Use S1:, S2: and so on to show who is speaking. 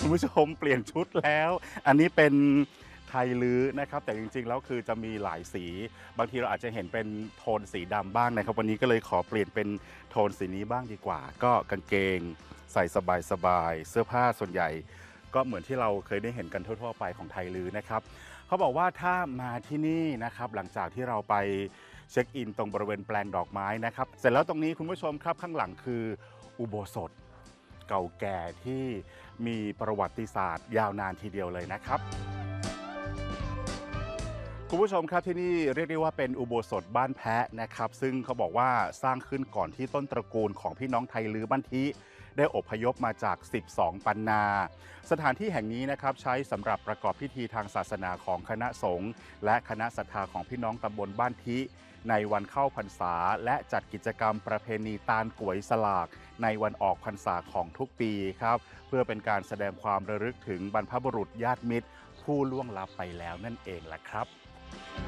S1: คุณผู้ชมเปลี่ยนชุดแล้ว อันนี้เป็นไทยลื้อนะครับแต่จริงๆแล้วคือจะมีหลายสีบางทีเราอาจจะเห็นเป็นโทนสีดำบ้างนะครับวันนี้ก็เลยขอเปลี่ยนเป็นโทนสีนี้บ้างดีกว่าก็กางเกงใส่สบายๆเสื้อผ้าส่วนใหญ่ก็เหมือนที่เราเคยได้เห็นกันทั่วๆไปของไทยลื้อนะครับเขาบอกว่าถ้ามาที่นี่นะครับหลังจากที่เราไปเช็คอินตรงบริเวณแปลงดอกไม้นะครับเสร็จแล้วตรงนี้คุณผู้ชมครับข้างหลังคืออุโบสถเก่าแก่ที่มีประวัติศาสตร์ยาวนานทีเดียวเลยนะครับคุณผู้ชมครับที่นี่เรียกได้ว่าเป็นอุโบสถบ้านแพะนะครับซึ่งเขาบอกว่าสร้างขึ้นก่อนที่ต้นตระกูลของพี่น้องไทยลื้อบ้านทิได้อพยพมาจาก12ปันนาสถานที่แห่งนี้นะครับใช้สำหรับประกอบพิธีทางศาสนาของคณะสงฆ์และคณะศรัทธาของพี่น้องตำบลบ้านทิในวันเข้าพรรษาและจัดกิจกรรมประเพณีตาลก๋วยสลากในวันออกพรรษาของทุกปีครับเพื่อเป็นการแสดงความระลึกถึงบรรพบุรุษญาติมิตรผู้ล่วงลับไปแล้วนั่นเองแหละครับ